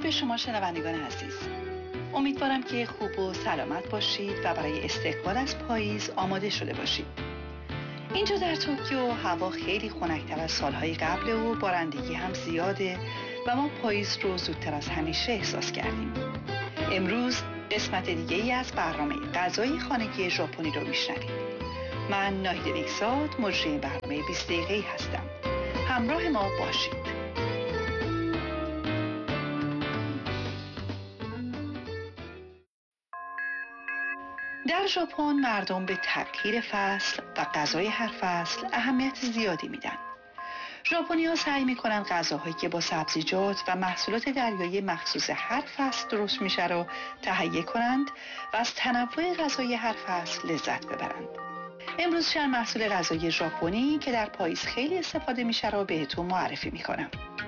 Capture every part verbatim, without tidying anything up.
به شما شنوندگان عزیز. امیدوارم که خوب و سلامت باشید و برای استقبال از پاییز آماده شده باشید. اینجا در توکیو هوا خیلی خنک‌تر از سالهای قبل و بارندگی هم زیاده و ما پاییز رو زودتر از همیشه احساس کردیم. امروز قسمت دیگه ای از برنامه غذای خانگی ژاپنی رو میشنوید. من ناهید نیکزاد مجری برنامه بیست دقیقه‌ای هستم. همراه ما باشید. در ژاپن مردم به تغییر فصل و غذای هر فصل اهمیت زیادی میدن. ژاپنی‌ها سعی میکنن غذاهایی که با سبزیجات و محصولات دریایی مخصوص هر فصل درست میشه رو تهیه کنند و از تنوع غذای هر فصل لذت ببرند. امروز چند محصول غذایی ژاپنی که در پاییز خیلی استفاده میشه رو بهتون معرفی میکنم.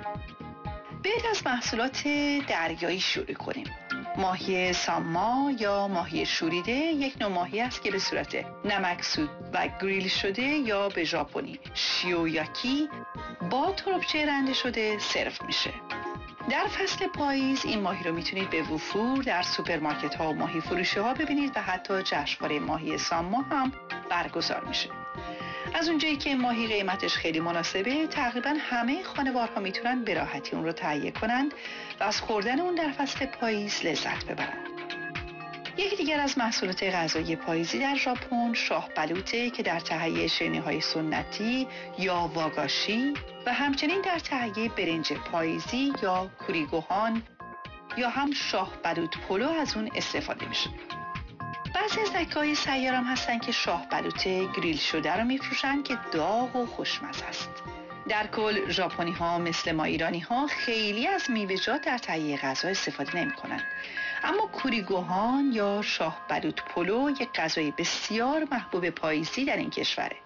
برید از محصولات دریایی شروع کنیم. ماهی ساما یا ماهی شوریده یک نوع ماهی است که به صورت نمکسود و گریل شده یا به ژاپنی شیویاکی با تربچه رنده شده سرو میشه. در فصل پاییز این ماهی رو میتونید به وفور در سوپرمارکت ها و ماهی فروشی ها ببینید و حتی جشنواره ماهی ساما هم برگزار میشه. از اونجایی که ماهی قیمتش خیلی مناسبه، تقریبا همه خانوارها میتونن به راحتی اون رو تهیه کنند و از خوردن اون در فصل پاییز لذت ببرن. یکی دیگر از محصولات غذایی پاییزی در ژاپن شاه بلوطه که در تهیه شیرینی‌های سنتی یا واگاشی و همچنین در تهیه برنج پاییزی یا کوریگوهان یا هم شاه بلوط پلو از اون استفاده میشه. بعضی از دکه‌های سیار هم هستن که شاه بلوطه گریل شده رو میفروشن که داغ و خوشمزه است. در کل ژاپنی ها مثل ما ایرانی ها خیلی از میوه‌جات در تهیه غذا استفاده نمی کنن. اما کوریگوهان یا شاه بلوط پلو یک غذای بسیار محبوب پاییزی در این کشوره.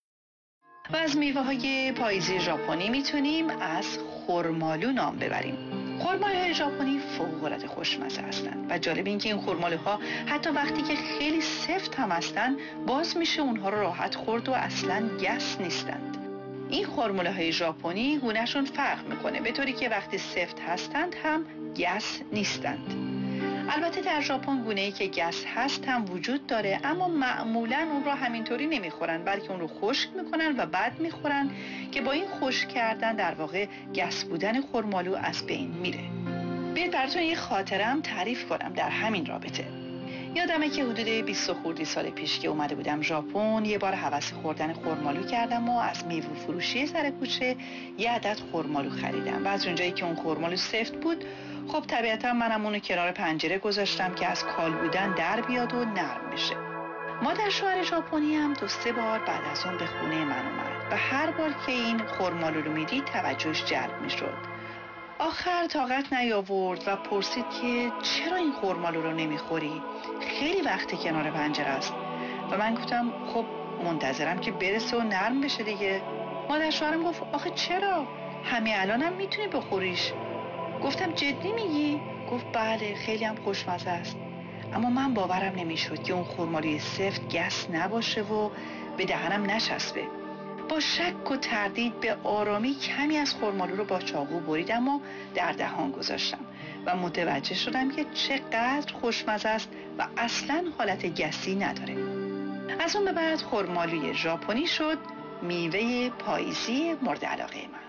و از میوه های پاییزی ژاپنی میتونیم از خرمالو نام ببریم. خرمالوهای ژاپنی فوق‌العاده خوشمزه هستند و جالب این که این خرمالوها حتی وقتی که خیلی سفت هم هستن باز میشه اونها رو راحت خورد و اصلاً گس نیستند. این خرمالوهای ژاپنی گونه‌شون فرق میکنه به طوری که وقتی سفت هستند هم گس نیستند. البته در ژاپن گونه‌ای که گس هست هم وجود داره اما معمولاً اون رو همینطوری نمیخورن بلکه اون رو خشک میکنن و بعد میخورن که با این خشک کردن در واقع گس بودن خرمالو از بین میره. بیاید براتون یه خاطرم تعریف کنم در همین رابطه. یادمه که حدود بیست خردی سال پیش که اومده بودم ژاپن یه بار هوس خوردن خرمالو کردم و از میوه فروشی سر کوچه یه عدد خرمالو خریدم و از اونجایی که اون خرمالو سفت بود خب طبیعتا منم اونو کنار پنجره گذاشتم که از کال بودن در بیاد و نرم بشه. مادر شوهر ژاپنی هم دو سه بار بعد از اون به خونه من اومد و هر بار که این خرمالو رو میدید توجهش جلب میشد. آخر طاقت نیاورد و پرسید که چرا این خرمالو رو نمیخوری؟ خیلی وقت کنار پنجره است. و من گفتم خب منتظرم که برسه و نرم بشه دیگه. مادر شوهرم گفت آخه چرا؟ همین الانم میتونی بخوریش. گفتم جدی میگی؟ گفت بله خیلی هم خوشمزه است. اما من باورم نمیشد که اون خرمالوی سفت گس نباشه و به دهنم نچسبه. با شک و تردید به آرامی کمی از خرمالو رو با چاقو بریدم و در دهان گذاشتم و متوجه شدم که چقدر خوشمزه است و اصلاً حالت گسی نداره. از اون به بعد خرمالوی ژاپنی شد میوه پاییزی مورد علاقه من.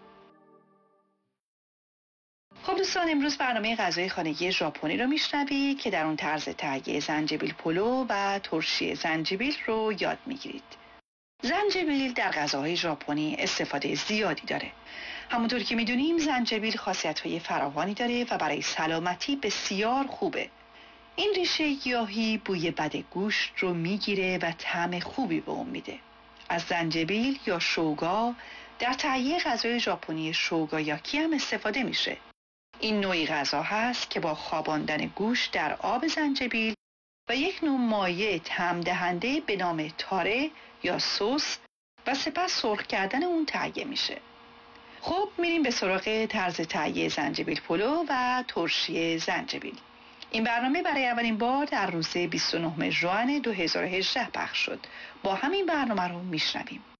خب دوستان امروز برنامه غذای خانگی ژاپنی رو میشنوی که در اون طرز تهیه زنجبیل پلو و ترشی زنجبیل رو یاد میگیرید. زنجبیل در غذاهای ژاپنی استفاده زیادی داره. همونطور که میدونیم زنجبیل خاصیت‌های فراوانی داره و برای سلامتی بسیار خوبه. این ریشه گیاهی بوی بد گوشت رو میگیره و طعم خوبی به اون میده. از زنجبیل یا شوگا در تهیه غذای ژاپنی شوگایاکی هم استفاده میشه. این نوعی غذا هست که با خواباندن گوشت در آب زنجبیل و یک نوع مایع طعم دهنده به نام تاره یا سس و سپس سرخ کردن اون تهیه میشه. خب میریم به سراغ طرز تهیه زنجبیل پلو و ترشی زنجبیل. این برنامه برای اولین بار در روز بیست و نهم ژوئن دو هزار و هجده پخش شد. با همین برنامه رو میشنویم.